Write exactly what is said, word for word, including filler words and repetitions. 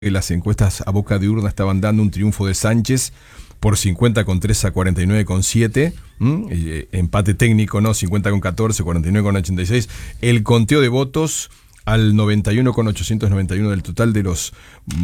Las encuestas a boca de urna estaban dando un triunfo de Sánchez por cincuenta con tres a cuarenta y nueve con siete. ¿Mm? Eh, empate técnico, ¿no? cincuenta con catorce, cuarenta y nueve con ochenta y seis. El conteo de votos al noventa y uno con ochocientos noventa y uno del total de los